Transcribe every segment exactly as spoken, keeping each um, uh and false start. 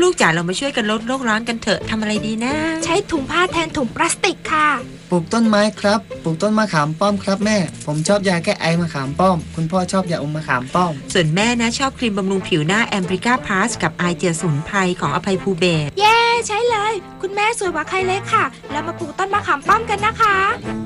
ลูกๆจ๋าเรามาช่วยกันลดโลกร้อนกันเถอะทำอะไรดีนะใช้ถุงผ้าแทนถุงพลาสติกค่ะปลูกต้นไม้ครับปลูกต้นมะขามป้อมครับแม่ผมชอบยาแก้ไอมะขามป้อมคุณพ่อชอบยาอมมะขามป้อมส่วนแม่นะชอบครีมบำรุงผิวหน้าแอมบริก้าพลัสกับไอเจียสมุนไพรของอภัยภูเบศรเย้ใช้เลยคุณแม่สวยกว่าใครเลยค่ะแล้วมาปลูกต้นมะขามป้อมกันนะคะ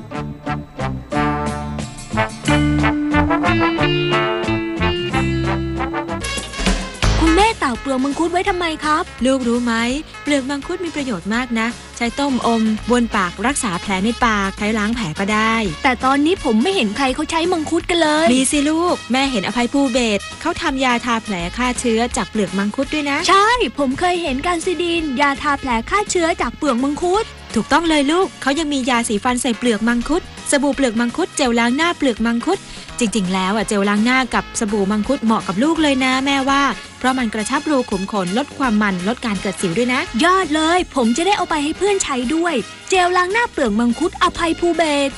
คุณแม่เต่าเปลือกมังคุดไว้ทำไมครับลูกรู้ไหมเปลือกมังคุดมีประโยชน์มากนะใช้ต้มอมบ้วนปากรักษาแผลในปากใช้ล้างแผลก็ได้แต่ตอนนี้ผมไม่เห็นใครเขาใช้มังคุดกันเลยมีสิลูกแม่เห็นอภัยภูเบศรเขาทำยาทาแผลฆ่าเชื้อจากเปลือกมังคุดด้วยนะใช่ผมเคยเห็นการซิดีนยาทาแผลฆ่าเชื้อจากเปลือกมังคุดถูกต้องเลยลูกเขายังมียาสีฟันใส่เปลือกมังคุดสบู่เปลือกมังคุดเจลล้างหน้าเปลือกมังคุดจริงๆแล้วอ่ะเจลล้างหน้ากับสบู่มังคุดเหมาะกับลูกเลยนะแม่ว่าเพราะมันกระชับรูขุมขนลดความมันลดการเกิดสิวด้วยนะยอดเลยผมจะได้เอาไปให้เพื่อนใช้ด้วยเจลล้างหน้าเปลือกมังคุดอภัยภูเบศร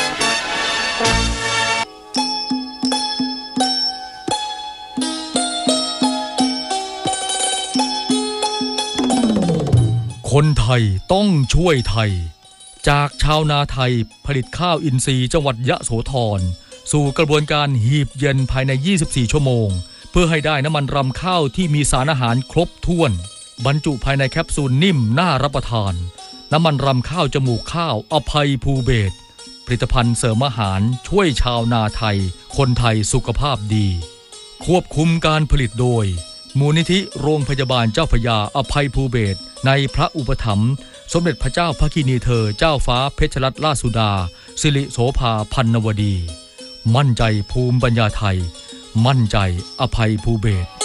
คนไทยต้องช่วยไทยจากชาวนาไทยผลิตข้าวอินทรีย์จังหวัดยะโสธรสู่กระบวนการหีบเย็นภายในยี่สิบสี่ชั่วโมงเพื่อให้ได้น้ำมันรำข้าวที่มีสารอาหารครบถ้วนบรรจุภายในแคปซูลนิ่มน่ารับประทานน้ำมันรำข้าวจมูกข้าวอภัยภูเบศรผลิตภัณฑ์เสริมอาหารช่วยชาวนาไทยคนไทยสุขภาพดีควบคุมการผลิตโดยมูลนิธิโรงพยาบาลเจ้าพระยาอภัยภูเบศรในพระอุปถัมภ์สมเด็จพระเจ้าพระกินีเธอเจ้าฟ้าเพชรรัตนราชสุดาสิริโสภาพันนวดีมั่นใจภูมิปัญญาไทยมั่นใจอภัยภูเบศร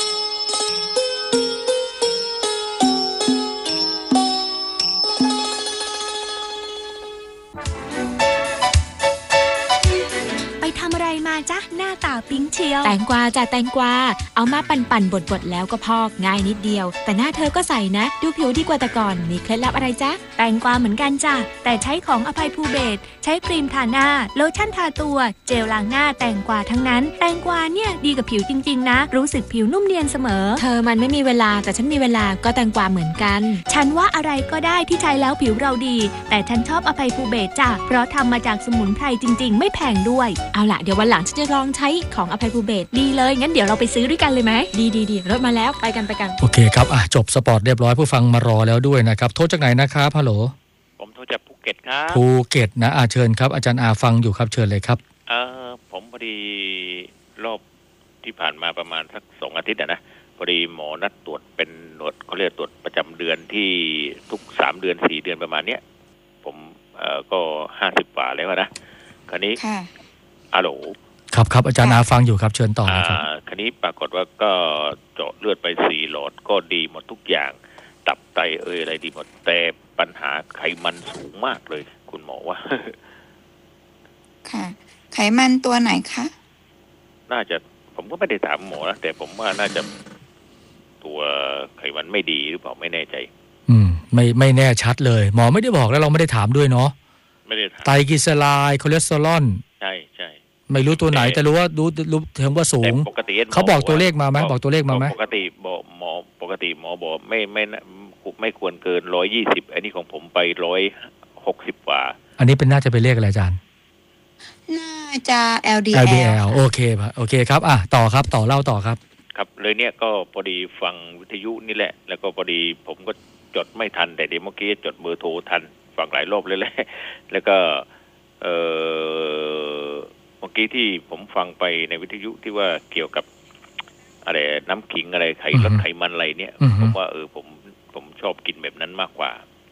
จ๊ะหน้าตาปิ๊งเชียวแตงกวาจ้ะแตงกวาเอามาปั่นๆบดๆแล้วก็พอกง่ายนิดเดียวแต่หน้าเธอก็ใสนะดูผิวดีกว่าแต่ก่อนมีเคล็ดลับอะไรจ๊ะแตงกวาเหมือนกันจ้ะแต่ใช้ของอภัยภูเบศรใช้ครีมทาหน้าโลชั่นทาตัวเจลล้างหน้าแตงกวาทั้งนั้นแตงกวาเนี่ยดีกับผิวจริงๆนะรู้สึกผิวนุ่มเนียนเสมอเธอมันไม่มีเวลาแต่ฉันมีเวลาก็แตงกวาเหมือนกันฉันว่าอะไรก็ได้ที่ใช้แล้วผิวเราดีแต่ฉันชอบอภัยภูเบศรจ้ะเพราะทำมาจากสมุนไพรจริงๆไม่แพงด้วยเอาล่ะเดี๋ยววันหลังฉันจะลองใช้ของอภัยภูเบศรดีเลยงั้นเดี๋ยวเราไปซื้อด้วยกันเลยไหมดีดีดีรถมาแล้วไปกันไปกันโอเคครับอ่ะจบสปอร์ตเรียบร้อยผู้ฟังมารอแล้วด้วยนะครับโทรจากไหนนะครับฮัลโหลผมโทรจากภูเก็ตครับภูเก็ตนะอาเชิญครับอาจารย์อาฟังอยู่ครับเชิญเลยครับเออผมพอดีรอบที่ผ่านมาประมาณสักสองอาทิตย์นะพอดีหมอนัดตรวจเป็นตรวจเขาเรียกตรวจประจำเดือนที่ทุกสามเดือนสี่เดือนประมาณเนี้ยผมเอ่อก็ห้าสิบกว่าแล้วนะคราวนี้ฮัลโหลครับครับอาจารย์อาฟังอยู่ครับเชิญต่อครับคราวนี้ปรากฏว่าก็เจาะเลือดไปสี่หลอดก็ดีหมดทุกอย่างตับไตเอ่ยอะไรดีหมดแต่ปัญหาไขมันสูงมากเลยคุณหมอว่าค่ะไขมันตัวไหนคะน่าจะผมก็ไม่ได้ถามหมอนะแต่ผมว่าน่าจะตัวไขมันไม่ดีหรือเปล่าไม่แน่ใจอืมไม่ไม่แน่ชัดเลยหมอไม่ได้บอกแล้วเราไม่ได้ถามด้วยเนาะไม่ได้ถามไตรกลีเซอไรด์คอเลสเตอรอลใช่ใช่ไม่รู้ตัวไหนแต่รู้ว่ารู้รู้ถึงว่าสูงเขาบอกตัวเลขมาไหมบอกตัวเลขมาไหมปกติบอกหมอปกติหมอบอกไม่ไม่ไม่ควรเกินร้อยยี่สิบอันนี้ของผมไปร้อยหกสิบกว่าอันนี้เป็นน่าจะเป็นเลขอะไรอาจารย์น่าจะ แอล ดีแอล ดี แอล โอเคป่ะโอเคครับอ่ะต่อครับต่อเล่าต่อครับครับเลยเนี่ยก็พอดีฟังวิทยุนี่แหละแล้วก็พอดีผมก็จดไม่ทันแต่เดี๋ยวเมื่อกี้จดเบอร์โทรทันฟังหลายรอบเลยแหละแล้วก็เออเมื่อกี้ที่ผมฟังไปในวิทยุที่ว่าเกี่ยวกับอะไรน้ำขิงอะไรไขลดไขมันอะไรเนี่ยผมว่าเออผมผมชอบกินแบบนั้นมากกว่า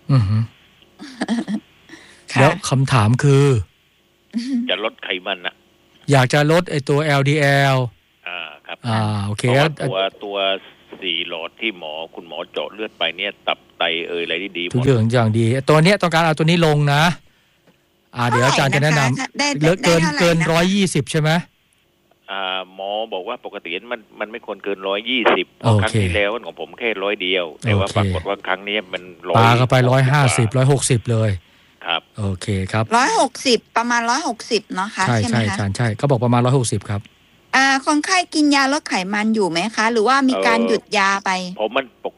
แล้วคำถามคือจะลดไขมันนะอยากจะลดไอตัว แอล ดี แอลอ่าครับอ่าโอเคตัวตัวสี่หลอดที่หมอคุณหมอเจาะเลือดไปเนี่ยตับไตเอ่ยอะไรที่ดีหมดทุกอย่างอย่างดีตัวเนี้ยต้องการเอาตัวนี้ลงนะอ่าเดี๋ยวอาจารย์จะแนะนำเลิกเกินเกินร้อยยี่สิบใช่ไหมอ่าหมอบอกว่าปกติมันมันไม่ควรเกินร้อยยี่สิบครั้งที่แล้วของผมแค่ร้อยเดียวแต่ว่าปรากฏว่าครั้งนี้มันร้อยปาเข้าไปร้อยห้าสิบร้อยหกสิบเลยครับโอเคครับร้อยหกสิบประมาณร้อยหกสิบเนาะคะใช่ใช่ใช่ใช่เขาบอกประมาณร้อยหกสิบครับอ่าคนไข้กินยาลดไขมันอยู่ไหมคะหรือว่ามีการหยุดยาไปผมมันปกผ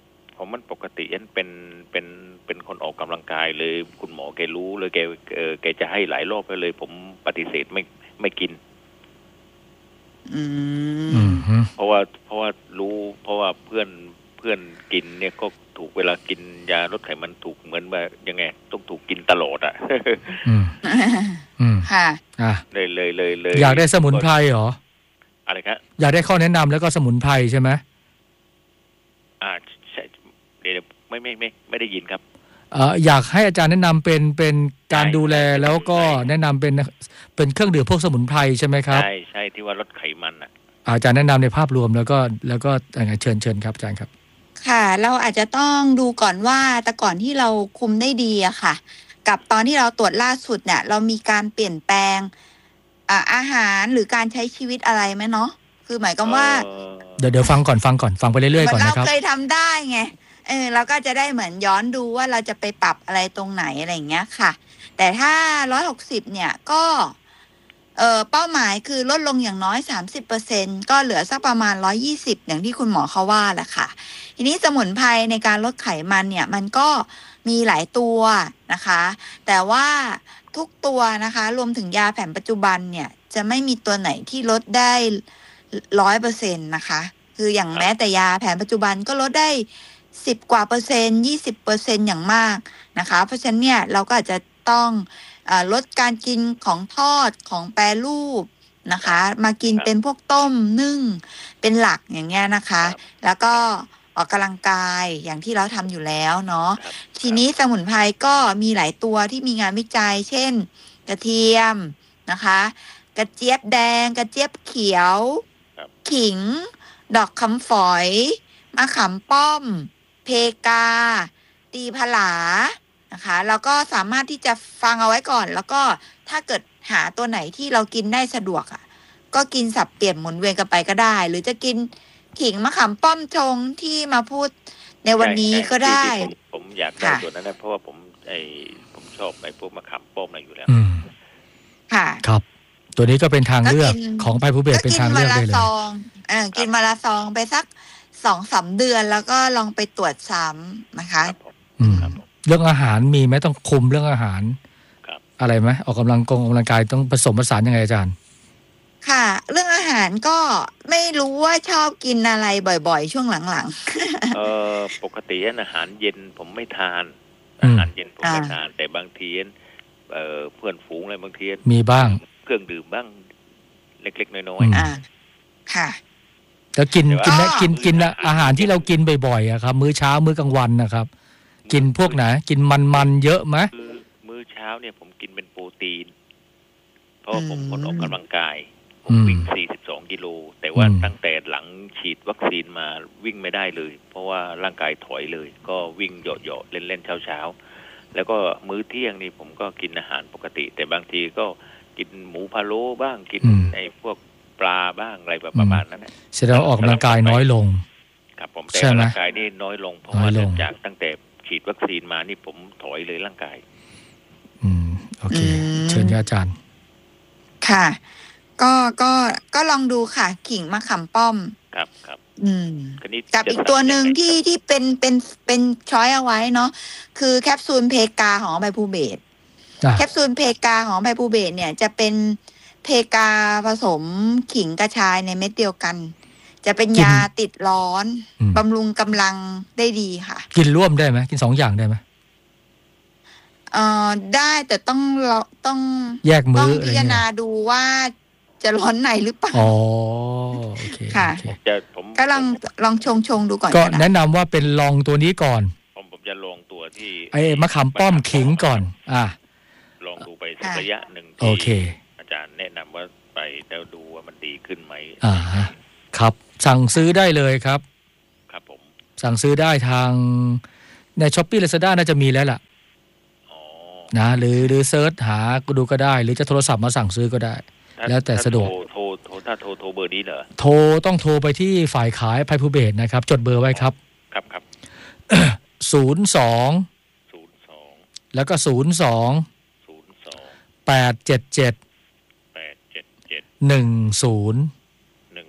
ผมมันปกติยันเป็นเป็นเป็นคนออกกำลังกายเลยคุณหมอแกรู้เลยแกเออแกจะให้หลายรอบไปเลยผมปฏิเสธไม่ไม่กินอือืมมฮึเพราะว่าเพราะว่ารู้เพราะว่าเพื่อนเพื่อนกินเนี่ยก็ถูกเวลากินยาลดไขมันถูกเหมือนว่ายังไงต้องถูกกินตลอดอ่ะอืมอืมค่ะอ่ะเลยเลยเลยเลยอยากได้สมุนไพรเหรออะไรครับอยากได้ข้อแนะนำแล้วก็สมุนไพรใช่ไหมอ่าใช่เดี๋ยวไม่ไม่ไม่ไม่ได้ยินครับเอ่ออยากให้อาจารย์แนะนำเป็นเป็นการใช่ดูแลใช่แล้วก็ใช่แนะนำเป็นเป็นเครื่องดื่มพวกสมุนไพรใช่ไหมครับใช่ใช่ที่ว่าลดไขมันอ่ะอาจารย์แนะนำในภาพรวมแล้วก็แล้วก็ยังไงเชิญเชิญครับอาจารย์ครับค่ะ เราอาจจะต้องดูก่อนว่าแต่ก่อนที่เราคุมได้ดีอะค่ะ กับตอนที่เราตรวจล่าสุดเนี่ย เรามีการเปลี่ยนแปลงอ่าอาหารหรือการใช้ชีวิตอะไรไหมเนาะคือหมายความว่าเอ่อเดี๋ยวเดี๋ยวฟังก่อนฟังก่อนฟังไปเรื่อยๆก่อนเรานะครับเคยทำได้ไงเออเราก็จะได้เหมือนย้อนดูว่าเราจะไปปรับอะไรตรงไหนอะไรอย่างเงี้ยค่ะ แต่ถ้าร้อยหกสิบเนี่ยก็เอ่อเป้าหมายคือลดลงอย่างน้อยสามสิบเปอร์เซ็นก็เหลือสักประมาณร้อยยี่สิบอย่างที่คุณหมอเขาว่าแหละค่ะ ทีนี้สมุนไพรในการลดไขมันเนี่ยมันก็มีหลายตัวนะคะ แต่ว่าทุกตัวนะคะ รวมถึงยาแผนปัจจุบันเนี่ยจะไม่มีตัวไหนที่ลดได้ร้อยเปอร์เซ็นต์นะคะ คืออย่างแม้แต่ยาแผนปัจจุบันก็ลดได้สิบกว่าเปอร์เซ็นต์ยี่สิบเปอร์เซ็นต์อย่างมากนะคะ เพราะฉะนั้นเนี่ยเราก็อาจจะต้องเอ่อลดการกินของทอดของแปรรูปนะคะ มากินเป็นพวกต้มนึ่งเป็นหลักอย่างเงี้ยนะคะ แล้วก็ออกกำลังกายอย่างที่เราทำอยู่แล้วเนาะครับทีนี้สมุนไพรก็มีหลายตัวที่มีงานวิจัย เช่น กระเทียมนะคะ กระเจี๊ยบแดง กระเจี๊ยบเขียวครับขิง ดอกคำฝอยมะขามป้อม เพกา ตีผลานะคะแล้วก็สามารถที่จะฟังเอาไว้ก่อน แล้วก็ถ้าเกิดหาตัวไหนที่เรากินได้สะดวกอ่ะ ก็กินสับเปลี่ยนหมุนเวียนกันไปก็ได้ หรือจะกินขิงมะขามป้อมชงที่มาพูดในวันนี้ใช่ก็ได้ที่ที่ผมผมอยากได้ค่ะตัวนั้นนะเพราะว่าผมไอผมชอบไอพวกมะขามป้อมอะไรอยู่แล้วอืมค่ะครับ ตัวนี้ก็เป็นทางเลือกก็กินของไพภูเบศก็เป็นกินทางวัเลืนอกละได้เลยซองเออกินวันละซองไปสักสองสามเดือนแล้วก็ลองไปตรวจซ้ำนะคะครับผมอืมครับผมเรื่องอาหารมีไหมต้องคุมเรื่องอาหารครับอะไรไหมออกกำลังกงออกกำลังกายต้องผสมผสานยังไงอาจารย์ค่ะ เรื่องอาหารก็ไม่รู้ว่าชอบกินอะไรบ่อยๆ ช่วงหลังเออปกติอาหารเย็นผมไม่ทานอือาม หารเย็นผมไม่อ่าทาน แต่บางทีเอ่อเพื่อนฝูงอะไรบางทีมีบ้างเครื่องดื่มบ้างเล็กๆน้อยอืมๆ อ่า ค่ะแล้วกินแต่กินว่านะกินกินมื้ออาหารอาหารที่เรากินบ่อยๆอะครับ มื้อเช้ามื้อกลางวันนะครับ กินพวกไหนกินมันๆเยอะไหมมื้อมื้อเช้าเนี่ยผมกินเป็นโปรตีน เพราะว่าผมอืมคนออกกำลังกาย ผมวิ่งสี่สิบสองกิโล แต่ว่าตั้งแต่หลังฉีดวัคซีนมาวิ่งไม่ได้เลย เพราะว่าร่างกายถอยเลย ก็วิ่งเหยาะๆเล่นๆเช้าๆแล้วก็มื้อเที่ยงนี่ผมก็กินอาหารปกติ แต่บางทีก็กินหมูพะโล้บ้างกินไอ้พวกปลาบ้างอะไรแบบประมาณนั้นนะแสดงว่าออกกำลังกายน้อยลงครับผมแต่ใช่ไหมร่างกายนี่น้อยลงเพราะน้อว่ายลงจากตั้งแต่ฉีดวัคซีนมานี่ผมถอยเลยร่างกายอืมโอเคอืมเชิญครับอาจารย์ค่ะ ก็ก็ก็ลองดูค่ะ ขิงมะขามป้อมครับครับอืมคันนี้กับจะอีกตัวหนึ่งสั่ยัไที่ที่เป็นเป็นเป็นช้อยเอาไว้เนาะคือแคปซูลเพกาของไบพูเบตอ่ะแคปซูลเพกาของไบพูเบตเนี่ยจะเป็นเพกาผสมขิงกระชายในเม็ดเดียวกัน จะเป็นยาติดร้อนอืมบำรุงกำลังได้ดีค่ะกินร่วมได้ไหมกินสองอย่างได้ไหมเอ่อได้แต่ต้องเราต้องแยกต้มื้องออะไรพิจารเงี้ณาย ดูว่าจะร้อนในหรือเปล่าอ๋อโอเคค่ะโอเคจะผมก็ลองลองชงชงดูก่อนก็ก็ได้แนะนำว่าเป็นลองตัวนี้ก่อนผมผมจะลองตัวที่ไอ้มะขามป้อมขิงก่อน อ่ะลองดูไปสักระยะหนึ่งโอที่เคอาจารย์แนะนำว่าไปแล้วดูว่ามันดีขึ้นไหมอ่าฮะครับ สั่งซื้อได้เลยครับครับผมสั่งซื้อได้ทางในช้อปปี้ลาซาด้าน่าจะมีแล้วล่ะอ๋อนะหรือหรือเซิร์ชหาดูก็ได้ หรือจะโทรศัพท์มาสั่งซื้อก็ได้ถ้าแล้วแต่สะดวกถ้าโทรโทรโทรถ้าโทรโทรเบอร์นี้เหรอโทรต้องโทรไปที่ฝ่ายขายไพภูเบศนะครับ จดเบอร์ไว้ครับครับครับศูนย์สองศูนย์สองแล้วก็ศูนย์สองศูนย์สองแปดเจ็ดเจ็ดแปดเจ็ดเจ็ดหนึ่งศูนย์หนึ่งศูนย์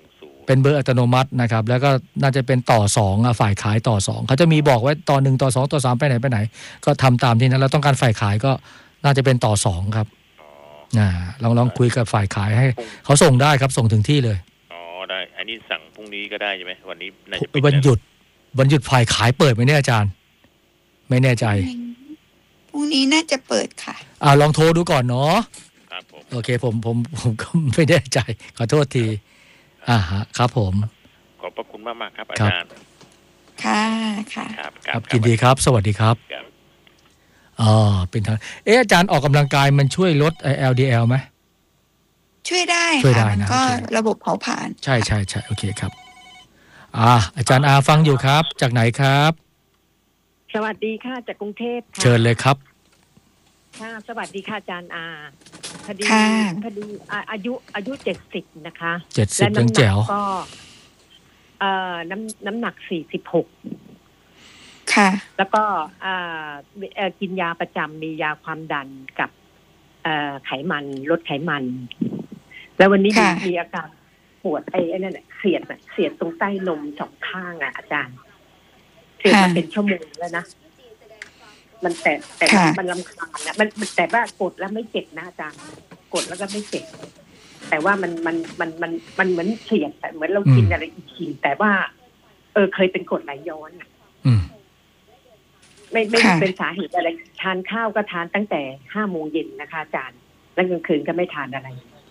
เป็นเบอร์อัตโนมัตินะครับแล้วก็น่าจะเป็นต่อสองฝ่ายขายต่อสองเขาจะมีบอกไว้ต่อหนึ่งต่อสองต่อสามไปไหนไปไหนก็ทำตามที่นั้นแล้วต้องการฝ่ายขายก็น่าจะเป็นต่อสองครับอ่าลองลองคุยกับฝ่ายขายให้เขาส่งได้ครับส่งถึงที่เลยอ๋อได้อันนี้สั่งพรุ่งนี้ก็ได้ใช่ไหมวันนี้น่าจะวันหยุดวันหยุดฝ่ายขายเปิดไหมเนี่ยอาจารย์ไม่แน่ใจพรุ่งนี้น่าจะเปิดค่ะอ่าลองโทรดูก่อนเนาะครับผมโอเคผมผมผมก็ไม่แน่ใจขอโทษทีอ่าฮะครับผมขอบพระคุณมากมากครับอาจารย์ค่ะค่ะครับครับยินดีครับสวัสดีครับอ๋อเป็นทางเอออาจารย์ออกกำลังกายมันช่วยลด แอล ดี แอล ไหมช่วยได้ค่ะมันก็ระบบเผาผลาญใช่ใช่ใช่โอเคครับอ่าอาจารย์อาฟังอยู่ครับจากไหนครับสวัสดีค่ะจากกรุงเทพค่ะเชิญเลยครับค่ะสวัสดีค่ะอาจารย์อาพอดีพอดีอายุอายุเจ็ดสิบนะคะเจ็ดสิบยังแจ๋วก็เอ่อน้ำน้ำหนักสี่สิบหกค่ะแล้วก็อ่ากินยาประจำมียาความดันกับเอ่อไขมันลดไขมันแล้ววันนี้มีมีอาการปวดไอ้ไอ้นั่นแหละเสียดเสียดตรงใต้นมสองข้างอ่ะอาจารย์เสียดมาเป็นชั่วโมงแล้วนะมันแต่แต่มันรำคาญนะมันแต่ว่ากดแล้วไม่เจ็บนะอาจารย์กดแล้วก็ไม่เจ็บแต่ว่ามันมันมันมันมันเหมือนเสียดเหมือนเรากินอะไรอีกทีแต่ว่าเออเคยเป็นกรดไหลย้อนอ่ะไม่ไม่เป็นสาเหตุอะไรทานข้าวก็ทานตั้งแต่ห้าโมงเย็นนะคะอาจารย์แล้วกลางคืนก็ไม่ทานอะไร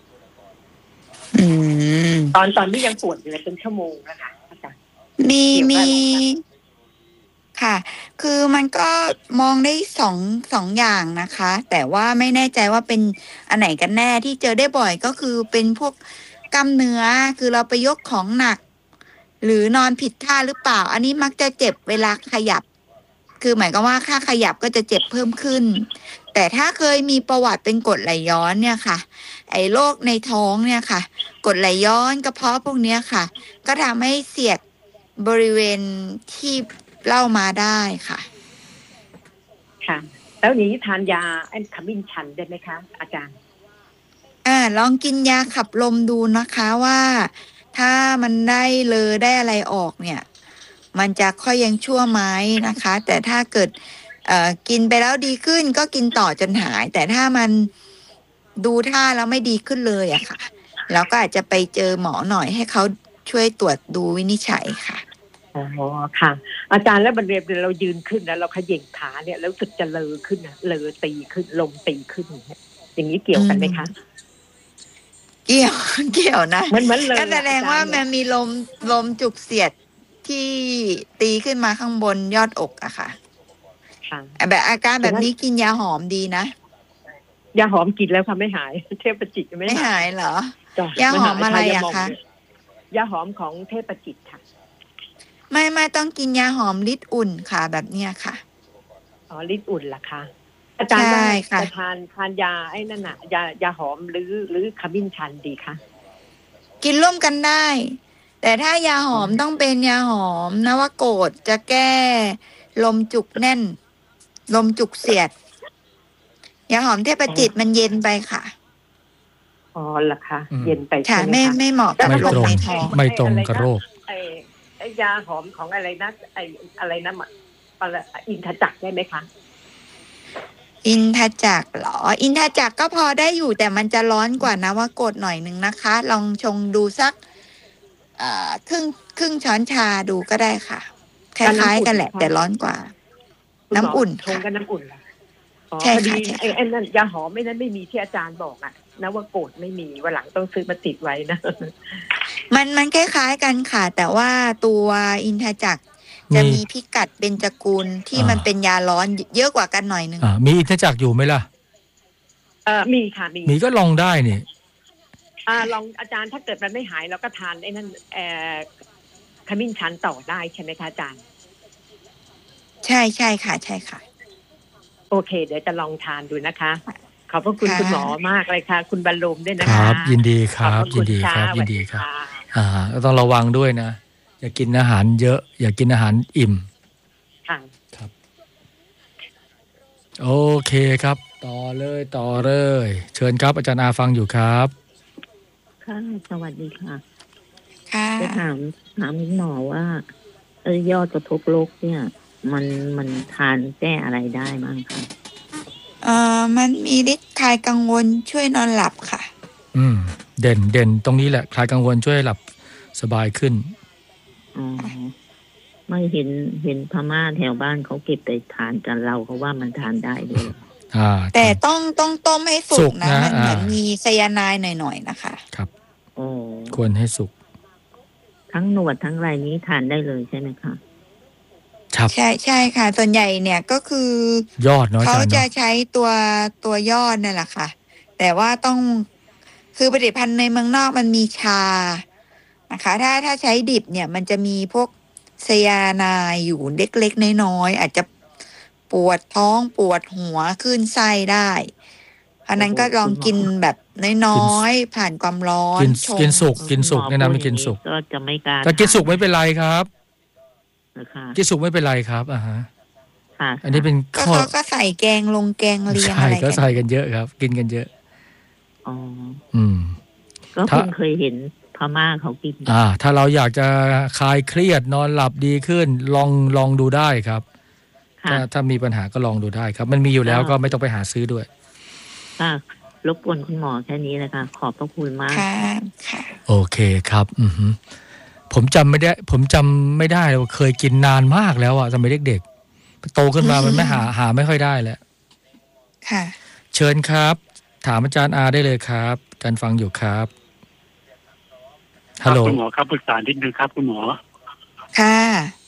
ตอนตอนนี้ยังปวดอยู่เลยเป็นชั่วโมงนะคะอาจารย์มีมีค่ะคือมันก็มองได้สองสองอย่างนะคะแต่ว่าไม่แน่ใจว่าเป็นอันไหนกันแน่ที่เจอได้บ่อยก็คือเป็นพวกกล้ามเนื้อคือเราไปยกของหนักหรือนอนผิดท่าหรือเปล่าอันนี้มักจะเจ็บเวลาขยับคือหมายความว่าค่าขยับก็จะเจ็บเพิ่มขึ้นแต่ถ้าเคยมีประวัติเป็นกรดไหลย้อนเนี่ยค่ะไอ้โรคในท้องเนี่ยค่ะกรดไหลย้อนกระเพาะพวกเนี้ยค่ะก็ทำให้เสียดบริเวณที่เล่ามาได้ค่ะค่ะแล้วนี้ทานยาแอนคามินชันได้ไหมคะอาจารย์อ่าลองกินยาขับลมดูนะคะว่าถ้ามันได้เลยได้อะไรออกเนี่ยมันจะค่อยยังชั่วไหมนะคะแต่ถ้าเกิดเอ่อกินไปแล้วดีขึ้นก็กินต่อจนหายแต่ถ้ามันดูท่าแล้วไม่ดีขึ้นเลยอะค่ะเราก็อาจจะไปเจอหมอหน่อยให้เขาช่วยตรวจดูวินิจฉัยค่ะอ๋อค่ะอาจารย์แล้วบรรเวณเรายืนขึ้นแล้วเราเขย่งขาเนี่ยแล้วรู้สึกจะเลอขึ้นนะเลอตีขึ้นลมตีขึ้นอย่างนี้เกี่ยวกันไหมคะเกี่ยวเกี่ยวนะมันเหมือนเลยก็แสดงว่ามันมีลมลมจุกเสียดที่ตีขึ้นมาข้างบนยอดอกอะค่ะแบบอาการแบบนี้กินยาหอมดีนะยาหอมกินแล้วค่ะไม่หายเทพจิตไม่หายเหรอยาหอมอะไรอะคะยาหอมของเทพจิตค่ะไม่ไม่ต้องกินยาหอมลิตรอุ่นค่ะแบบเนี้ยค่ะอ๋อลิตรอุ่นล่ะคะอาจารย์ว่าจะทานทานยาไอ้นั่นน่ะยายาหอมหรือหรือขมิ้นชันดีคะกินร่วมกันได้แต่ถ้ายาหอมต้องเป็นยาหอมนวโกฏจะแก้ลมจุกแน่นลมจุกเสียดยาหอมเทพจิตมันเย็นไปค่ะอ๋อเหรอคะเย็นไปใช่ไหมคะไม่ไม่เหมาะกับลมในท้องไม่ตรงกับโรคไอ้ไอ้ยาหอมของอะไรนะไอ้อะไรนะอะไรอินทจักรได้ไหมคะอินทจักรเหรออินทจักรก็พอได้อยู่แต่มันจะร้อนกว่านวโกฏหน่อยนึงนะคะลองชงดูสักครึ่งครึ่งช้อนชาดูก็ได้ค่ะคล้ายๆกันแหละแต่ร้อนกว่าน้ำอุ่นชงกันน้ำอุ่นใช่ค่ะไอ้ไอ้นั่นยาหอมไม่นั้นไม่มีที่อาจารย์บอกอ่ะนวโกฏไม่มีวันหลังต้องซื้อมาติดไว้นะมันมันคล้ายๆกันค่ะแต่ว่าตัวอินทจักรจะมีพิกัดเบญจกูลที่มันเป็นยาร้อนเยอะกว่ากันหน่อยนึงมีอินทจักรอยู่ไหมล่ะเออมีค่ะมีมีก็ลองได้นี่อ่าลองอาจารย์ถ้าเกิดมันไม่หายเราก็ทานไอ้นั่นเอ่อขมิ้นชันต่อได้ใช่ไหมคะอาจารย์ใช่ใช่ค่ะใช่ค่ะโอเคเดี๋ยวจะลองทานดูนะคะขอบพระคุณคุณหมอมากเลยค่ะคุณบรรลุมด้วยนะคะครับยินดีครับยินดีครับยินดีครับอ่าต้องระวังด้วยนะอย่ากินอาหารเยอะอย่ากินอาหารอิ่มค่ะครับโอเคครับต่อเลยต่อเลยเชิญครับอาจารย์อาฟังอยู่ครับค่ะสวัสดีค่ะค่ะจะถามถามคุณหมอว่าเออยอดกระทบโรคเนี่ย มันมันทานแก้อะไรได้บ้างคะเอ่อมันมีฤทธิ์คลายกังวลช่วยนอนหลับค่ะอืมเด่นเด่นตรงนี้แหละคลายกังวลช่วยหลับสบายขึ้นอ๋อไม่เห็นเห็นพม่าแถวบ้านเขาเก็บไปทานกันเราเขาว่ามันทานได้ด้วยแต่ต้องต้องต้มให้สุกนะมันเหมือนมีไซยาไนด์หน่อยๆนะคะครับโอ้ควรให้สุกทั้งหนวดทั้งไรนี้ทานได้เลยใช่ไหมคะครับใช่ใช่ค่ะส่วนใหญ่เนี่ยก็คือยอดเนาะเขาจะใช้ตัวตัวยอดนั่นแหละค่ะแต่ว่าต้องคือผลิตภัณฑ์ในเมืองนอกมันมีชานะคะถ้าถ้าใช้ดิบเนี่ยมันจะมีพวกไซยาไนด์อยู่เล็กๆน้อยๆอาจจะปวดท้องปวดหัวขึ้นไส้ได้อันนั้นก็ลองกินแบบน้อยๆผ่านความร้อนกินสุกกินสุกแนะนำให้กินสุกก็จะไม่กล้าแต่กินสุกไม่เป็นไรครับกินสุกไม่เป็นไรครับอ่าฮะอันนี้เป็นข้อก็ใส่แกงลงแกงเลียงอะไรกันก็ใส่กันเยอะครับกินกันเยอะอ๋ออืมก็เพิ่งเคยเห็นพม่าเขากินอ่าถ้าเราอยากจะคลายเครียดนอนหลับดีขึ้นลองลองดูได้ครับถ้าถ้ามีปัญหาก็ลองดูได้ครับมันมีอยู่แล้วก็ไม่ต้องไปหาซื้อด้วยค่ะรบกวนคุณหมอแค่นี้นะคะขอบพระคุณมากค่ะโอเคครับอือฮึผมจำไม่ได้ผมจำไม่ได้เลยเคยกินนานมากแล้วอ่ะสมัยเด็กๆโตขึ้นมามันไม่หาหาไม่ค่อยได้แล้วค่ะเชิญครับถามอาจารย์อาได้เลยครับอาจารย์ฟังอยู่ครับฮัลโหลคุณหมอครับปรึกษานิดนึงครับคุณหมอค่ะ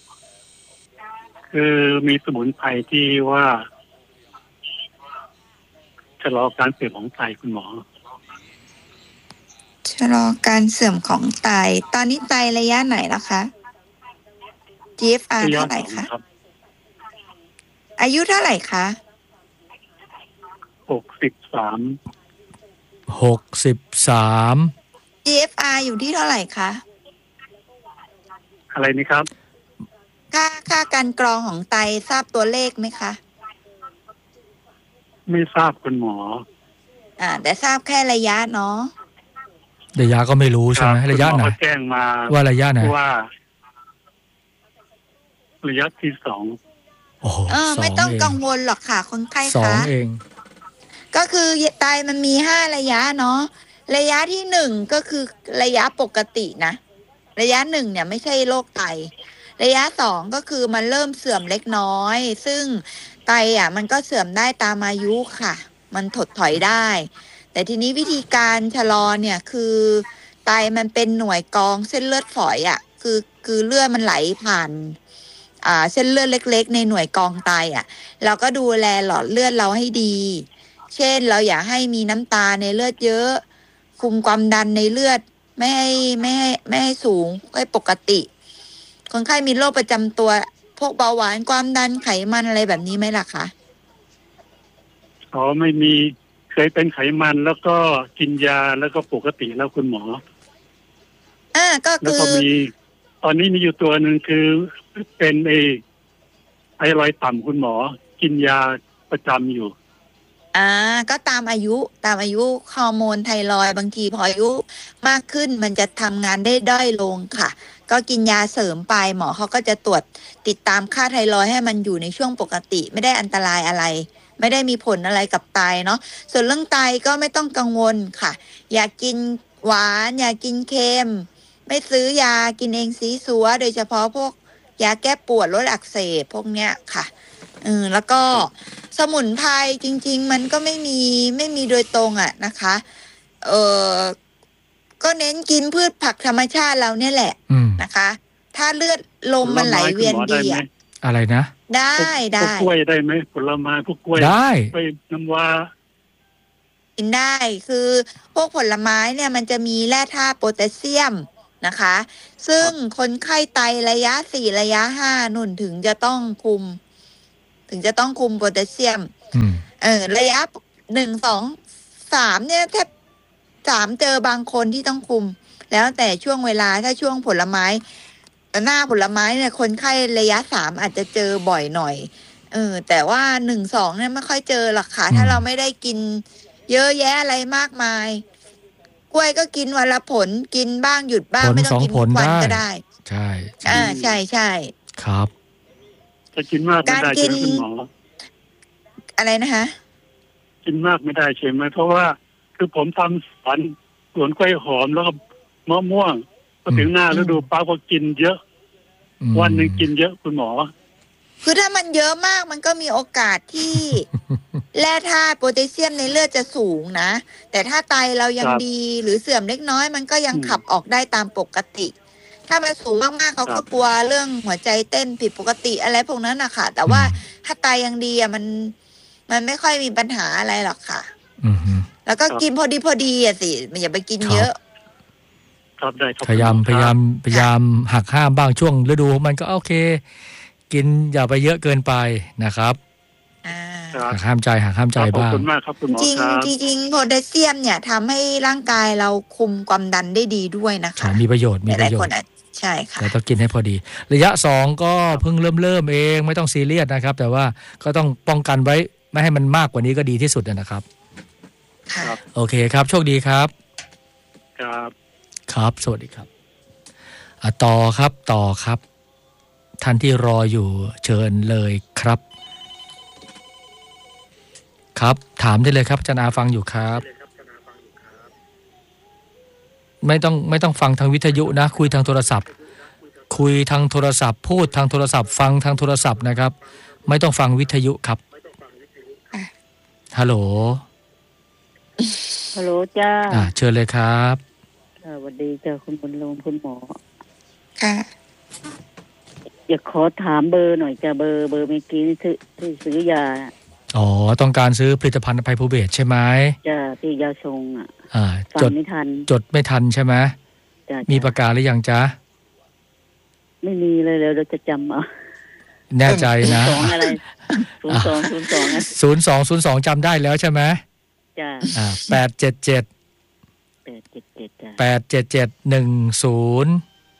คือมีสมุนไพรที่ว่าชะลอการเสื่อมของไตคุณหมอชะลอการเสื่อมของไตตอนนี้ไตระยะไหนแล้วคะ จี เอฟ อาร์ เท่าไหร่คะอายุเท่าไหร่คะหกสิบสามหกสิบสามจี เอฟ อาร์ อยู่ที่เท่าไหร่คะอะไรนี่ครับค่าค่าการกรองของไตทราบตัวเลขไหมคะไม่ทราบคุณหมออ่าแต่ทราบแค่ระยะเนาะระยะก็ไม่รู้ใช่ไหมระยะไหนแจ้งมาว่าระยะไหนว่าระยะที่สองโอ้โหเออไม่ต้องกังวลหรอกค่ะคนไข้คะสองเองก็คือไตมันมีห้าระยะเนาะระยะที่หนึ่งก็คือระยะปกตินะระยะหนึ่งเนี่ยไม่ใช่โรคไตระยะสองก็คือมันเริ่มเสื่อมเล็กน้อยซึ่งไตอ่ะมันก็เสื่อมได้ตามอายุค่ะมันถดถอยได้แต่ทีนี้วิธีการชะลอเนี่ยคือไตมันเป็นหน่วยกรองเส้นเลือดฝอยอ่ะคือคือเลือดมันไหลผ่านอ่าเส้นเลือดเล็กๆในหน่วยกรองไตอ่ะเราก็ดูแลหลอดเลือดเราให้ดีเช่นเราอยากให้มีน้ำตาในเลือดเยอะคุมความดันในเลือดไม่ให้ไม่ให้ไม่ให้สูงให้ปกติคนไข้มีโรคประจำตัวพวกเบาหวานความดันไขมันอะไรแบบนี้ไหมล่ะคะอ๋อไม่มีเคยเป็นไขมันแล้วก็กินยาแล้วก็ปกติแล้วคุณหมออ่าก็คือแล้วก็มีตอนนี้มีอยู่ตัวหนึ่งคือเป็นไอไอรอยต่ำคุณหมอกินยาประจำอยู่อ่าก็ตามอายุตามอายุฮอร์โมนไทรอยด์บางทีพออายุมากขึ้นมันจะทำงานได้ด้อยลงค่ะก็กินยาเสริมไปหมอเขาก็จะตรวจติดตามค่าไทรอยด์ให้มันอยู่ในช่วงปกติไม่ได้อันตรายอะไรไม่ได้มีผลอะไรกับไตเนาะส่วนเรื่องไตก็ไม่ต้องกังวลค่ะอยากกินหวานอยากกินเค็มไม่ซื้อยากินเองซีซัวโดยเฉพาะพวกยาแก้ปวดลดอักเสบพวกเนี้ยค่ะอืมแล้วก็สมุนไพรจริงๆมันก็ไม่มีไม่มีโดยตรงอ่ะนะคะเออก็เน้นกินพืชผักธรรมชาติเราเนี่ยแหละนะคะถ้าเลือดลมมันไหลเวียนดีอ่ะอะไรนะได้ได้กล้วยได้ไหมผลไม้พวกกล้วยได้ไปน้ำว้ากินได้คือพวกผลไม้เนี่ยมันจะมีแร่ธาตุโพแทสเซียมนะคะซึ่งคนไข้ไตระยะสี่ระยะห้านุ่นถึงจะต้องคุมถึงจะต้องคุมโพแทสเซียมเออระยะหนึ่งสองสามเนี่ยแทบสามเจอบางคนที่ต้องคุมแล้วแต่ช่วงเวลาถ้าช่วงผลไม้หน้าผลไม้เนี่ยคนไข้ระยะสามอาจจะเจอบ่อยหน่อยเออแต่ว่าหนึ่งสองเนี่ยไม่ค่อยเจอหรอกค่ะถ้าเราไม่ได้กินเยอะแยะอะไรมากมายกล้วยก็กินวันละผลกินบ้างหยุดบ้างไม่ต้องกินทุกวันก็ได้ใช่อ่าใช่ใช่ครับจะกินมากไม่ได้ใช่ไหมคุณหมออะไรนะคะกินมากไม่ได้ใช่ไหมเพราะว่าคือผมทำสวนสวนกล้วยหอมแล้วก็มะม่วงพอถึงหน้าฤดูป้าก็กินเยอะวันหนึ่งกินเยอะคุณหมอคือถ้ามันเยอะมากมันก็มีโอกาสที่ แร่ธาตุโพแทสเซียมในเลือดจะสูงนะแต่ถ้าไตเรายังดีหรือเสื่อมเล็กน้อยมันก็ยังขับออกได้ตามปกติถ้ามันสูงมากๆเขาก็กลัวเรื่องหัวใจเต้นผิดปกติอะไรพวกนั้นนะค่ะแต่ว่าถ้าไตยังดีอ่ะมันมันไม่ค่อยมีปัญหาอะไรหรอกค่ะแล้วก็กินพอดีพอดีอ่ะสิมันอย่าไปกินเยอะครับได้ครับพยายามพยายามพยายามหักห้ามบ้างช่วงฤดูมันก็โอเคกินอย่าไปเยอะเกินไปนะครับหักห้ามใจหักห้ามใจบ้างขอบคุณมากครับคุณหมอจริงจริงโพแทสเซียมเนี่ยทำให้ร่างกายเราคุมความดันได้ดีด้วยนะคะมีประโยชน์มีประโยชน์ใช่ค่ะแต่ต้องกินให้พอดีระยะสองก็เพิ่งเริ่มเริ่มเองไม่ต้องซีเรียสนะครับแต่ว่าก็ต้องป้องกันไว้ไม่ให้มันมากกว่านี้ก็ดีที่สุดนะครับครับโอเคครับโชคดีครับครับครับสวัสดีครับอ่ะต่อครับต่อครับท่านที่รออยู่เชิญเลยครับครับถามได้เลยครับอาจารย์อาฟังอยู่ครับไม่ต้องไม่ต้องฟังทางวิทยุนะคุยทางโทรศัพท์คุยทางโทรศัพท์พูดทางโทรศัพท์ฟังทางโทรศัพท์นะครับไม่ต้องฟังวิทยุครับฮัลโหลฮัลโหลจ้าอ่าเชิญเลยครับสวัสดีจ้าคุณบุญลงคุณหมอค่ะอยากขอถามเบอร์หน่อยจ้าเบอร์เบอร์เมื่อกี้ที่ที่ซื้อยาอ๋อต้องการซื้อผลิตภัณฑ์ไพภูเบศใช่ไหมจ้าที่ยาชงอ่ะอ่าจดไม่ทันจดไม่ทันใช่ไหมมีประกาศหรือยังจ๊ะไม่มีเลยแล้วเราจะจำเอาแน่ใจนะศูนย์สองอะไรศูนย์สองศูนย์สองศูนย์สองศูนย์สองจำได้แล้วใช่ไหมจ้าอ่าแปดเจ็ดเจ็ดแปดเจ็ดเจ็ดจ้าแปดเจ็ดเจ็ดหนึ่งศูนย์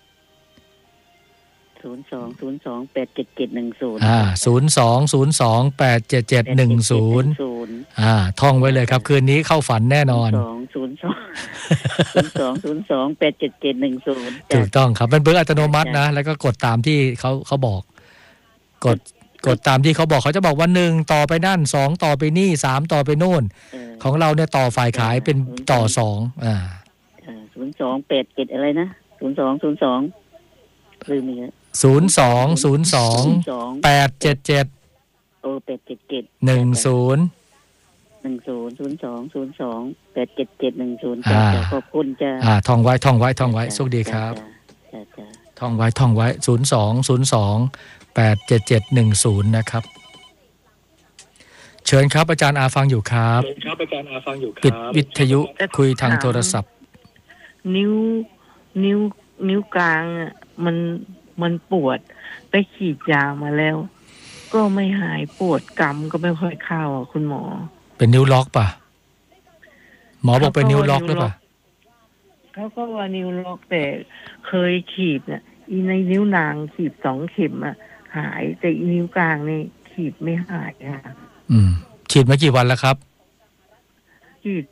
ศูนย์สองศูนย์สองแปดเจ็ดเจ็ดหนึ่งศูนย์อ่าศูนย์สองศูนย์สองแปดเจ็ดเจ็ดหนึ่งศูนย์อ่าท่องไว้เลยครับคืนนี้เข้าฝันแน่นอนสองศูนย์สองศูนย์สองศูนย์สองแปดเจ็ดเจ็ดหนึ่งศูนย์ถูกต้องครับเป็นเบอร์อัตโนมัตินะแล้วก็กดตามที่เขาเขาบอกกดกดตามที่เขาบอกเขาจะบอกว่าหนึ่งต่อไปนั่นสองต่อไปนี่สามต่อไปโน่นของเราเนี่ยต่อฝ่ายขายเป็นต่อสองอ่าศูนย์สองแปดเจ็ดอะไรนะศูนย์สองศูนย์สองลืมอีกแล้วศูนย์สองศูนย์สองแปดเจ็ดเจ็ดโอ้แปดเจ็ดเจ็ดหนึ่งศูนย์หนึ่งศูนย์ศูนย์สองศูนย์สองแปดเจ็ดเจ็ดหนึ่งศูนย์จ้าขอบคุณจ้าอ่าท่องไว้ท่องไว้ท่องไว้โชคดีครับท่องไว้ท่องไว้ศูนย์สองศูนย์สองแปดเจ็ดเจ็ดหนึ่งศูนย์นะครับเชิญครับอาจารย์อาฟังอยู่ครับเชิญครับอาจารย์อาฟังอยู่ครับปิดวิทยุคุยทางโทรศัพท์นิ้วนิ้วนิ้วกลางอ่ะมันมันปวดไปฉีดยามาแล้วก็ไม่หายปวดกำก็ไม่ค่อยเข้าอ่ะคุณหมอเป็นนิ้วล็อกป่ะหมอบอกเป็นนิ้วล็อกหรือเปล่าเขาก็ว่านิ้วล็อกแต่เคยฉีดน่ะอีในนิ้วนางฉีดสองเข็มอ่ะหายแต่อีนิ้วกลางนี่ฉีดไม่หายค่ะอืมฉีดมากี่วันแล้วครับฉีด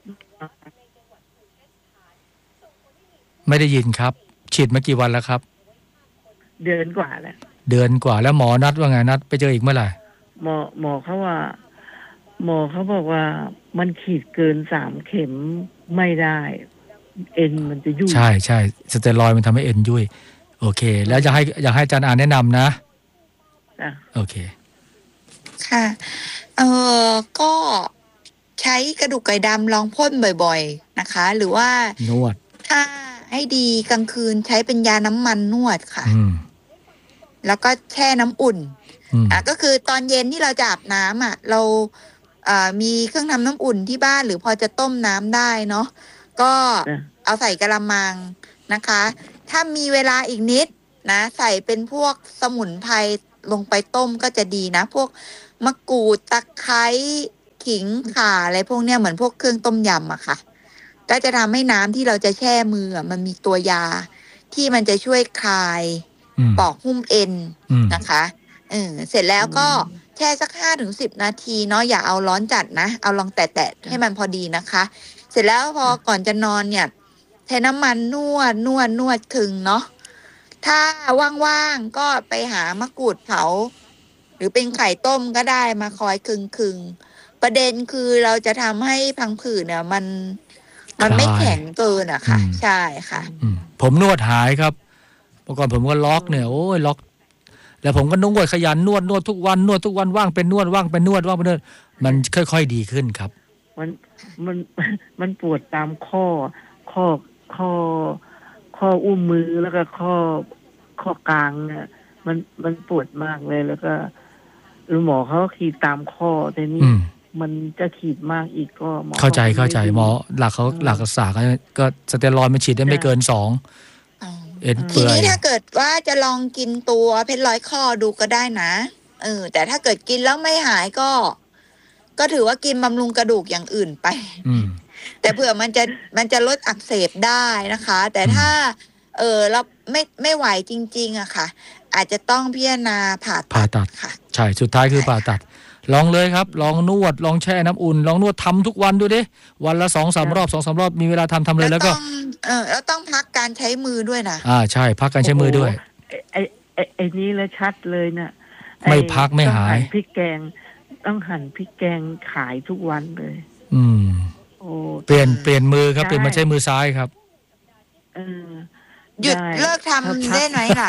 ไม่ได้ยินครับฉีดมากี่วันแล้วครับเดือนกว่าแล้วเดือนกว่าแล้วหมอนัดว่าไงนัดไปเจออีกเมื่อไหร่หมอหมอเขาว่าหมอเขาบอกว่ามันฉีดเกินสามเข็มไม่ได้เอ็นมันจะยุ่ยใช่ใช่สเตียรอยด์มันทำให้เอ็นยุ่ยโอเคแล้วอยากให้อยากให้อาจารย์อ่านแนะนำนะอ่ะโอเคค่ะเออก็ใช้กระดูกไก่ดำลองพ่นบ่อยๆนะคะหรือว่านวดถ้าให้ดีกลางคืนใช้เป็นยาน้ำมันนวดค่ะแล้วก็แช่น้ำอุ่นอ่ะก็คือตอนเย็นที่เราจะอาบน้ำอ่ะเราอ่ามีเครื่องทำน้ำอุ่นที่บ้านหรือพอจะต้มน้ำได้เนาะก็เอาใส่กระมังนะคะถ้ามีเวลาอีกนิดนะใส่เป็นพวกสมุนไพรลงไปต้มก็จะดีนะพวกมะกรูดตะไคร้ขิงข่าอะไรพวกเนี้ยเหมือนพวกเครื่องต้มยำอะค่ะก็จะทำให้น้ำที่เราจะแช่มือมันมีตัวยาที่มันจะช่วยคลายปอกหุ้มเอ็นนะคะเออเสร็จแล้วก็แช่สักห้าถึงสิบนาทีเนาะอย่าเอาร้อนจัดนะเอาลองแตะๆให้มันพอดีนะคะเสร็จแล้วพอก่อนจะนอนเนี่ยใช้น้ำมันนวดนวดนวดขึงเนาะถ้าว่างๆก็ไปหามะกรูดเผาหรือเป็นไข่ต้มก็ได้มาคอยคึงคึงประเด็นคือเราจะทำให้พังผืดเนี่ยมันมันไม่แข็งเกินอะค่ะใช่ค่ะผมนวดหายครับเมื่อก่อนผมก็ล็อกเนี่ยโอ้ยล็อกแล้วผมก็นวดขยันนวดนวดทุกวันนวดทุกวันว่างเป็นนวดว่างเป็นนวดว่างเป็นนวดมันค่อยๆดีขึ้นครับมันมันมันปวดตามข้อข้อข้อข้ออุ้มมือแล้วก็ข้อข้อกลางเนี่ยมันมันปวดมากเลยแล้วก็หมอเขาขีดตามข้อแต่นี่มันจะขีดมากอีกก็หมอเข้าใจเข้าใจหมอหลักเขาหลักรักษาก็สเตียรอยด์มันฉีดได้ไม่เกินสองเอ็นเปื่อยทีนี้ถ้าเกิดว่าจะลองกินตัวเพชรร้อยข้อดูก็ได้นะเออแต่ถ้าเกิดกินแล้วไม่หายก็ก็ถือว่ากินบำรุงกระดูกอย่างอื่นไปแต่เผื่อมันจะมันจะลดอักเสบได้นะคะแต่ถ้าเออเราไม่ไม่ไหวจริงๆอะค่ะอาจจะต้องพิจารณาผ่าผ่าตัดค่ะใช่สุดท้ายคือผ่าตัดลองเลยครับลองนวดลองแช่น้ำอุ่นลองนวดทำทุกวันดูดิวันละสองสามรอบสองสามรอบมีเวลาทำทำเลยแล้วก็เออแล้วต้องพักการใช้มือด้วยนะอ่าใช่พักการใช้มือด้วยไอ้ไอ้ไอ้นี้แล้วชัดเลยนะไม่พักไม่หายพริกแกงต้องหั่นพริกแกงขายทุกวันเลยอืมโอ้เปลี่ยนเปลี่ยนมือครับเปลี่ยนมาใช้มือซ้ายครับเออหยุดเลิกทำได้ไหมล่ะ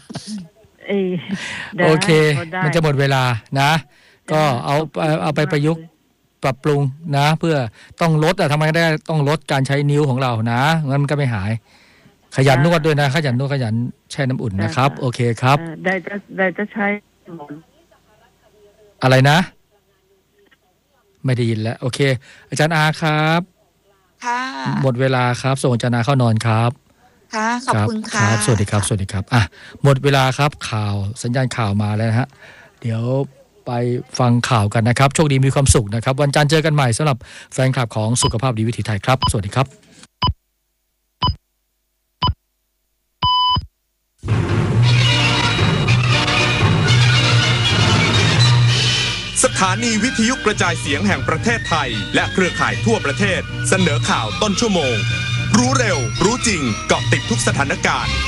โอเคมันจะหมดเวลานะก็เอาเอาไปประยุกต์ปรับปรุงนะเพื่อต้องลดอะทำไมได้ต้องลดการใช้นิ้วของเรานะงั้นมันก็ไม่หายขยันนวดด้วยนะขยันนวดขยันแช่น้ำอุ่นนะครับโอเคครับได้จะได้จะใช้หมอนอะไรนะไม่ได้ยินแล้วโอเคอาจารย์อาครับค่ะหมดเวลาครับส่งอาจารย์อาเข้านอนครับค่ะขอบคุณค่ะสวัสดีครับสวัสดีครับอ่ะหมดเวลาครับข่าวสัญญาณข่าวมาแล้วนะฮะเดี๋ยวไปฟังข่าวกันนะครับโชคดีมีความสุขนะครับวันจันทร์เจอกันใหม่สำหรับแฟนคลับของสุขภาพดีวิถีไทยครับสวัสดีครับสถานีวิทยุกระจายเสียงแห่งประเทศไทยและเครือข่ายทั่วประเทศเสนอข่าวต้นชั่วโมงรู้เร็วรู้จริงเกาะติดทุกสถานการณ์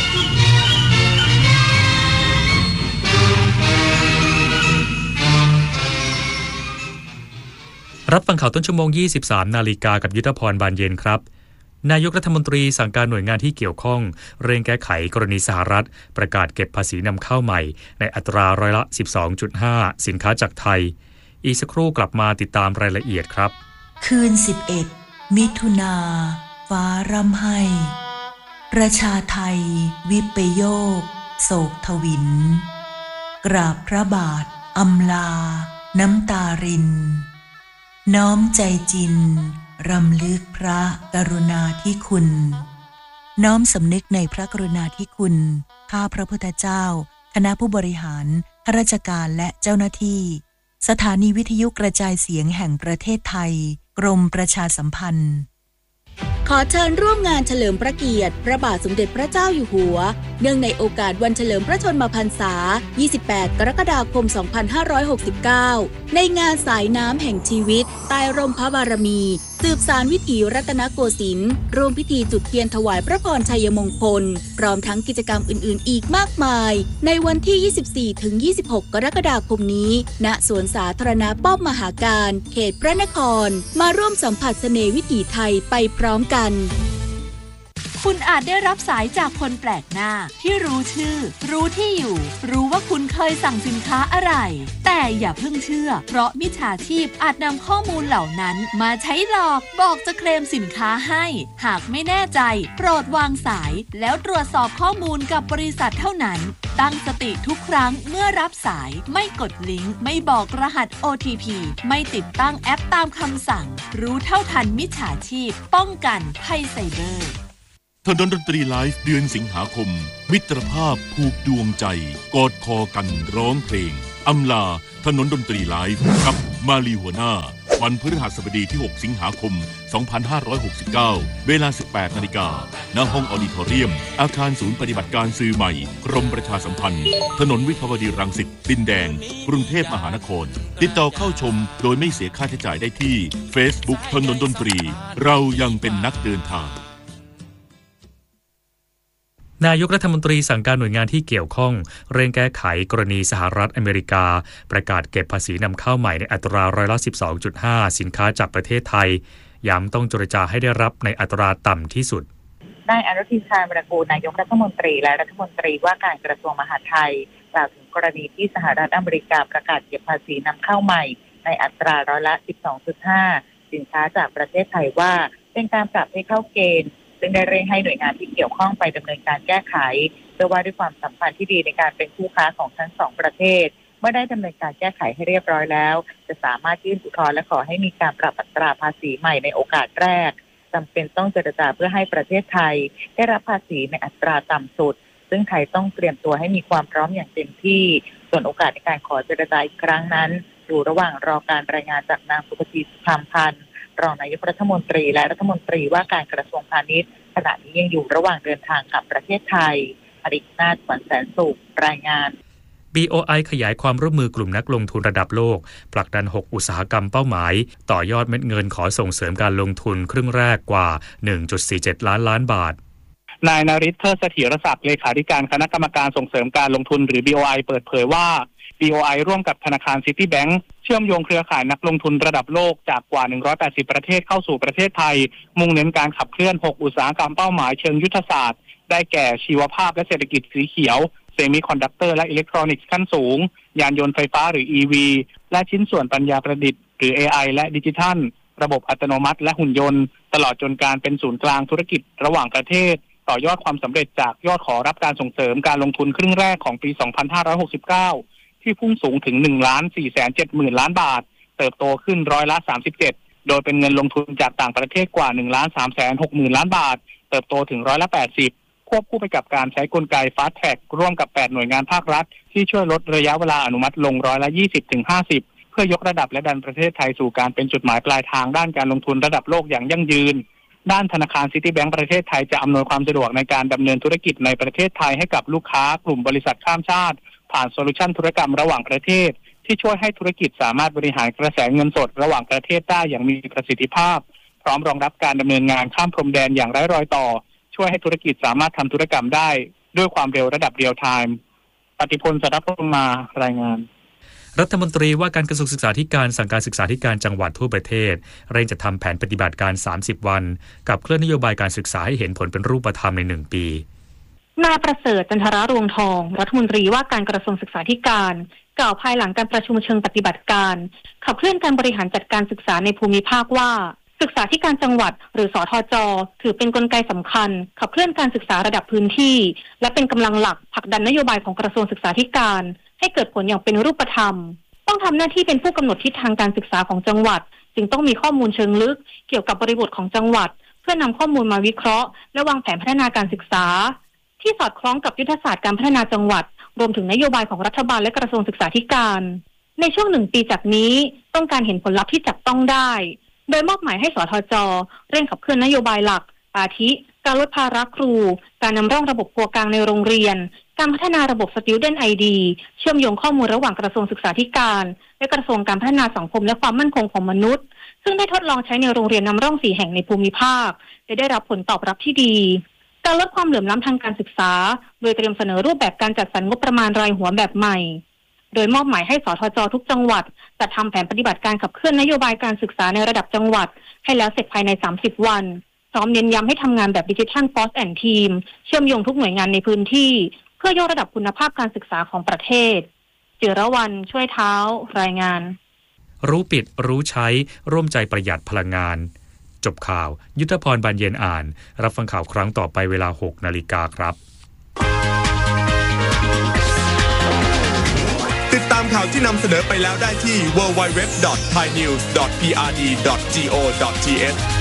รับฟังข่าวต้นชั่วโมง ยี่สิบสาม นาฬิกากับยุทธพรบานเย็นครับนายกรัฐมนตรีสั่งการหน่วยงานที่เกี่ยวข้องเร่งแก้ไขกรณีสหรัฐประกาศเก็บภาษีนำเข้าใหม่ในอัตราร้อยละ สิบสองจุดห้า สินค้าจากไทยอีกสักครู่กลับมาติดตามรายละเอียดครับคืนสิบเอ็ดมิถุนาฟ้าร่ำไห้ประชาไทยวิปโยคโศกทวินกราบพระบาทอำลาน้ำตารินน้อมใจจินรำลึกพระกรุณาธิคุณน้อมสำนึกในพระกรุณาธิคุณข้าพระพุทธเจ้าคณะผู้บริหารข้าราชการและเจ้าหน้าที่สถานีวิทยุกระจายเสียงแห่งประเทศไทยกรมประชาสัมพันธ์ขอเชิญร่วมงานเฉลิมพระเกียรติพระบาทสมเด็จพระเจ้าอยู่หัวเนื่องในโอกาสวันเฉลิมพระชนมพรรษายี่สิบแปดกรกฎาคมสองพันห้าร้อยหกสิบเก้าในงานสายน้ำแห่งชีวิตใต้ร่มพระบารมีสืบสานวิถีรัตนโกสินทร์ร่วมพิธีจุดเทียนถวายพระพรชัยมงคลพร้อมทั้งกิจกรรมอื่นๆอีกมากมายในวันที่ ยี่สิบสี่ถึงยี่สิบหก กรกฎาคมนี้ณสวนสาธารณะป้อมมหาการเขตพระนครมาร่วมสัมผัสเสน่ห์วิถีไทยไปพร้อมกันคุณอาจได้รับสายจากคนแปลกหน้าที่รู้ชื่อรู้ที่อยู่รู้ว่าคุณเคยสั่งสินค้าอะไรแต่อย่าเพิ่งเชื่อเพราะมิจฉาชีพอาจนำข้อมูลเหล่านั้นมาใช้หลอกบอกจะเคลมสินค้าให้หากไม่แน่ใจโปรดวางสายแล้วตรวจสอบข้อมูลกับบริษัทเท่านั้นตั้งสติทุกครั้งเมื่อรับสายไม่กดลิงก์ไม่บอกรหัส โอ ที พี ไม่ติดตั้งแอปตามคำสั่งรู้เท่าทันมิจฉาชีพป้องกันภัยไซเบอร์ถนนดนตรีไลฟ์เดือนสิงหาคมมิตรภาพผูกดวงใจกอดคอกันร้องเพลงอำลาถนนดนตรีไลฟ์กับมาลีหัวหน้าวันพฤหัสบดีที่หกสิงหาคมสองพันห้าร้อยหกสิบเก้าเวลา สิบแปดนาฬิกา ณ ห้องออดิทอเรียมอาคารศูนย์ปฏิบัติการสื่อใหม่กรมประชาสัมพันธ์ถนนวิภาวดีรังสิตดินแดงกรุงเทพมหานครติดต่อเข้าชมโดยไม่เสียค่าใช้จ่ายได้ที่ Facebook ถนนดนตรีเรายังเป็นนักเดินทางนายกรัฐมนตรีสั่งการหน่วยงานที่เกี่ยวข้องเร่งแก้ไขกรณีสหรัฐอเมริกาประกาศเก็บภาษีนำเข้าใหม่ในอัตราร้อยละ สิบสองจุดห้า สินค้าจากประเทศไทยย้ำต้องเจรจาให้ได้รับในอัตราต่ำที่สุดนายอนุทินชาญวิรากูลนายกรัฐมนตรีและรัฐมนตรีว่าการกระทรวงมหาดไทยกล่าวถึงกรณีที่สหรัฐอเมริกาประกาศเก็บภาษีนำเข้าใหม่ในอัตราร้อยละ สิบสองจุดห้า สินค้าจากประเทศไทยว่าเป็นการปรับให้เข้าเกณฑ์ซึ่งได้เร่งให้หน่วยงานที่เกี่ยวข้องไปดำเนินการแก้ไขเพื่อว่าด้วยความสัมพันธ์ที่ดีในการเป็นคู่ค้าของทั้งสองประเทศเมื่อได้ดำเนินการแก้ไขให้เรียบร้อยแล้วจะสามารถยื่นอุทธรณ์และขอให้มีการปรับอัตราภาษีใหม่ในโอกาสแรกจำเป็นต้องเจรจาเพื่อให้ประเทศไทยได้รับภาษีในอัตราต่ำสุดซึ่งไทยต้องเตรียมตัวให้มีความพร้อมอย่างเต็มที่ส่วนโอกาสในการขอเจรจาอีกครั้งนั้นอยู่ระหว่างรอการรายงานจากนางสุภจีสุธรรมพันธ์รองนายกรัฐมนตรีและรัฐมนตรีว่าการกระทรวงพาณิชย์ขณะนี้ยังอยู่ระหว่างเดินทางกลับประเทศไทยอดิษนาถ ขวัญแสนสุขรายงานบี โอ ไอ ขยายความร่วมมือกลุ่มนักลงทุนระดับโลกผลักดันหกอุตสาหกรรมเป้าหมายต่อยอดเม็ดเงินขอส่งเสริมการลงทุนครึ่งแรกกว่า หนึ่งจุดสี่เจ็ด ล้านล้านบาทนายนฤทธิ์ เทิดเสถียรศักดิ์เลขาธิการคณะกรรมการส่งเสริมการลงทุนหรือ บี โอ ไอ เปิดเผยว่า บี โอ ไอ ร่วมกับธนาคารซิตี้แบงก์เชื่อมโยงเครือข่ายนักลงทุนระดับโลกจากกว่าหนึ่งร้อยแปดสิบประเทศเข้าสู่ประเทศไทยมุ่งเน้นการขับเคลื่อนหกอุตสาหกรรมเป้าหมายเชิงยุทธศาสตร์ได้แก่ชีวภาพและเศรษฐกิจสีเขียวเซมิคอนดักเตอร์และอิเล็กทรอนิกส์ขั้นสูงยานยนต์ไฟฟ้าหรือ อี วี และชิ้นส่วนปัญญาประดิษฐ์หรือ เอ ไอ และดิจิทัลระบบอัตโนมัติและหุ่นยนต์ตลอดจนการเป็นศูนย์กลางธุรกิจระหว่างประเทศต่อยอดความสำเร็จจากยอดขอรับการส่งเสริมการลงทุนครึ่งแรกของปี สองพันห้าร้อยหกสิบเก้า ที่พุ่งสูงถึง หนึ่งล้านสี่แสนเจ็ดหมื่น ล้านบาทเติบโตขึ้นร้อยละ สามสิบเจ็ด โดยเป็นเงินลงทุนจากต่างประเทศกว่า หนึ่งล้านสามแสนหกหมื่น ล้านบาทเติบโตถึงร้อยละ แปดสิบ ควบคู่ไปกับการใช้กลไก Fast Track ร่วมกับแปดหน่วยงานภาครัฐที่ช่วยลดระยะเวลาอนุมัติลงร้อยละ ยี่สิบถึงห้าสิบ เพื่อยกระดับและดันประเทศไทยสู่การเป็นจุดหมายปลายทางด้านการลงทุนระดับโลกอย่างยั่งยืนด้านธนาคารซิตี้แบงก์ประเทศไทยจะอำนวยความสะดวกในการดำเนินธุรกิจในประเทศไทยให้กับลูกค้ากลุ่มบริษัทข้ามชาติผ่านโซลูชันธุรกรรมระหว่างประเทศที่ช่วยให้ธุรกิจสามารถบริหารกระแสเงินสดระหว่างประเทศได้อย่างมีประสิทธิภาพพร้อมรองรับการดำเนินงานข้ามพรมแดนอย่างไร้รอยต่อช่วยให้ธุรกิจสามารถทำธุรกรรมได้ด้วยความเร็วระดับเรียลไทม์ปฏิพล สัทธพงษ์มารายงานรัฐมนตรีว่าการกระทรวงศึกษาธิการสั่งการศึกษาธิการจังหวัดทั่วประเทศเร่งจัดทำแผนปฏิบัติการสามสิบวันกับเคลื่อนนโยบายการศึกษาให้เห็นผลเป็นรูปธรรมในหนึ่งปีนายประเสริฐจันทรารวงทองรัฐมนตรีว่าการกระทรวงศึกษาธิการกล่าวภายหลังการประชุมเชิงปฏิบัติการขับเคลื่อนการบริหารจัดการศึกษาในภูมิภาคว่าศึกษาธิการจังหวัดหรือสทจ.ถือเป็นกลไกสำคัญขับเคลื่อนการศึกษาระดับพื้นที่และเป็นกำลังหลักผลักดันนโยบายของกระทรวงศึกษาธิการให้เกิดผลอย่างเป็นรูปธรรมต้องทำหน้าที่เป็นผู้กำหนดทิศทางการศึกษาของจังหวัดจึงต้องมีข้อมูลเชิงลึกเกี่ยวกับบริบทของจังหวัดเพื่อนำข้อมูลมาวิเคราะห์และวางแผนพัฒนาการศึกษาที่สอดคล้องกับยุทธศาสตร์การพัฒนาจังหวัดรวมถึงนโยบายของรัฐบาลและกระทรวงศึกษาธิการในช่วงหนึ่งปีจากนี้ต้องการเห็นผลลัพธ์ที่จับต้องได้โดยมอบหมายให้สทจ.เร่งขับเคลื่อนนโยบายหลักอาทิการลดภาระครูการนำร่องระบบครัวกลางในโรงเรียนการพัฒนาระบบ Student ไอ ดี เชื่อมโยงข้อมูลระหว่างกระทรวงศึกษาธิการและกระทรวงการพัฒนาสังคมและความมั่นคงของมนุษย์ซึ่งได้ทดลองใช้ในโรงเรียนนำร่องสี่แห่งในภูมิภาคและได้รับผลตอบรับที่ดีการลดความเหลื่อมล้ำทางการศึกษาโดยเตรียมเสนอรูปแบบการจัดสรรงบประมาณรายหัวแบบใหม่โดยมอบหมายให้สทจ.ทุกจังหวัดจัดทำแผนปฏิบัติการขับเคลื่อนนโยบายการศึกษาในระดับจังหวัดให้แล้วเสร็จภายในสามสิบวันพร้อมเน้นย้ำให้ทำงานแบบดิจิทัล Force and Team เชื่อมโยงทุกหน่วยงานในพื้นที่เพื่อยกระดับคุณภาพการศึกษาของประเทศจิรวรรณช่วยเท้ารายงานรู้ปิดรู้ใช้ร่วมใจประหยัดพลังงานจบข่าวยุทธพรบานเย็นอ่านรับฟังข่าวครั้งต่อไปเวลา หกนาฬิกาครับติดตามข่าวที่นำเสนอไปแล้วได้ที่ ดับเบิลยู ดับเบิลยู ดับเบิลยู ดอท ไทยนิวส์ ดอท พี อาร์ ดี ดอท จี โอ ดอท ที เอช